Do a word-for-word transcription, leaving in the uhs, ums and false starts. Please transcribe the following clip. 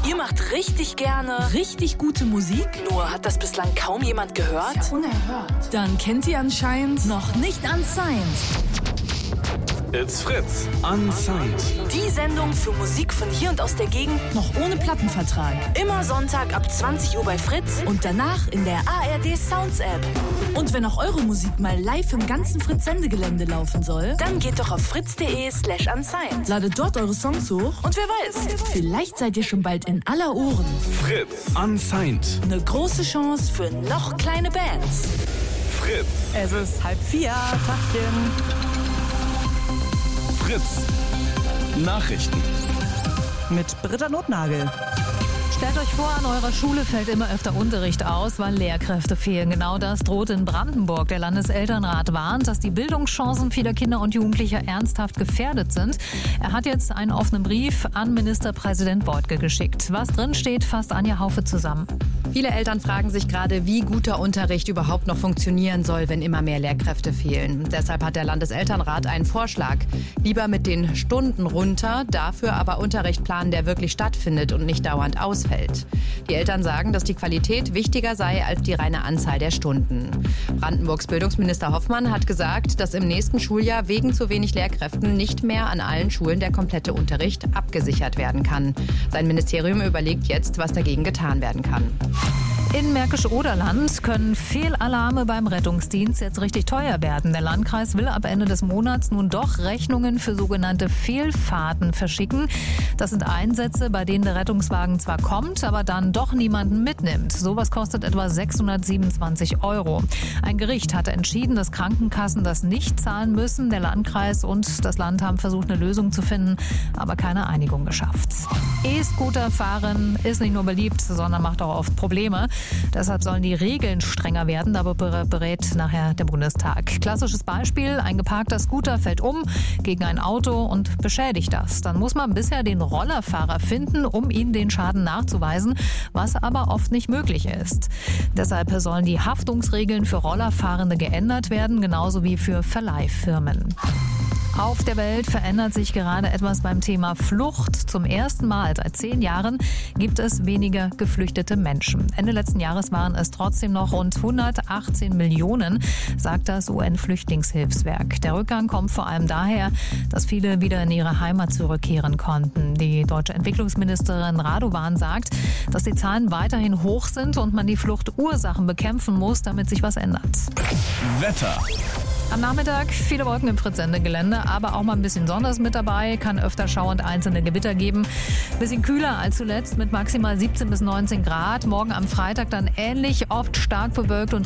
Ihr macht richtig gerne richtig gute Musik? Nur hat das bislang kaum jemand gehört? Ja, unerhört. Dann kennt ihr anscheinend noch nicht Unsigned. It's Fritz. Unsigned. Die Sendung für Musik von hier und aus der Gegend. Noch ohne Plattenvertrag. Immer Sonntag ab zwanzig Uhr bei Fritz. Und danach in der A R D Sounds App. Und wenn auch eure Musik mal live im ganzen Fritz-Sendegelände laufen soll, dann geht doch auf fritz.de slash unsigned. Ladet dort eure Songs hoch. Und wer weiß, vielleicht seid ihr schon bald in aller Ohren. Fritz. Unsigned. Eine große Chance für noch kleine Bands. Fritz. Es ist halb vier. Tachchen. Fritz. Nachrichten. Mit Britta Notnagel. Stellt euch vor, an eurer Schule fällt immer öfter Unterricht aus, weil Lehrkräfte fehlen. Genau das droht in Brandenburg. Der Landeselternrat warnt, dass die Bildungschancen vieler Kinder und Jugendlicher ernsthaft gefährdet sind. Er hat jetzt einen offenen Brief an Ministerpräsident Beutke geschickt. Was drin steht, fasst Anja Haufe zusammen. Viele Eltern fragen sich gerade, wie guter Unterricht überhaupt noch funktionieren soll, wenn immer mehr Lehrkräfte fehlen. Deshalb hat der Landeselternrat einen Vorschlag. Lieber mit den Stunden runter, dafür aber Unterricht planen, der wirklich stattfindet und nicht dauernd ausfällt. Die Eltern sagen, dass die Qualität wichtiger sei als die reine Anzahl der Stunden. Brandenburgs Bildungsminister Hoffmann hat gesagt, dass im nächsten Schuljahr wegen zu wenig Lehrkräften nicht mehr an allen Schulen der komplette Unterricht abgesichert werden kann. Sein Ministerium überlegt jetzt, was dagegen getan werden kann. In Märkisch-Oderland können Fehlalarme beim Rettungsdienst jetzt richtig teuer werden. Der Landkreis will ab Ende des Monats nun doch Rechnungen für sogenannte Fehlfahrten verschicken. Das sind Einsätze, bei denen der Rettungswagen zwar kommt, aber dann doch niemanden mitnimmt. Sowas kostet etwa sechshundertsiebenundzwanzig Euro. Ein Gericht hatte entschieden, dass Krankenkassen das nicht zahlen müssen. Der Landkreis und das Land haben versucht, eine Lösung zu finden, aber keine Einigung geschafft. E-Scooter-Fahren ist nicht nur beliebt, sondern macht auch oft Probleme. Deshalb sollen die Regeln strenger werden, darüber berät nachher der Bundestag. Klassisches Beispiel, ein geparkter Scooter fällt um gegen ein Auto und beschädigt das. Dann muss man bisher den Rollerfahrer finden, um ihm den Schaden nachzuweisen, was aber oft nicht möglich ist. Deshalb sollen die Haftungsregeln für Rollerfahrende geändert werden, genauso wie für Verleihfirmen. Auf der Welt verändert sich gerade etwas beim Thema Flucht. Zum ersten Mal seit zehn Jahren gibt es weniger geflüchtete Menschen. Ende letzten Jahres waren es trotzdem noch rund hundertachtzehn Millionen, sagt das U N-Flüchtlingshilfswerk. Der Rückgang kommt vor allem daher, dass viele wieder in ihre Heimat zurückkehren konnten. Die deutsche Entwicklungsministerin Radovan sagt, dass die Zahlen weiterhin hoch sind und man die Fluchtursachen bekämpfen muss, damit sich was ändert. Wetter. Am Nachmittag viele Wolken im Fritz-Sendegelände, aber auch mal ein bisschen Sonne ist mit dabei, kann öfter Schauer und einzelne Gewitter geben. Bisschen kühler als zuletzt mit maximal siebzehn bis neunzehn Grad. Morgen am Freitag dann ähnlich, oft stark bewölkt und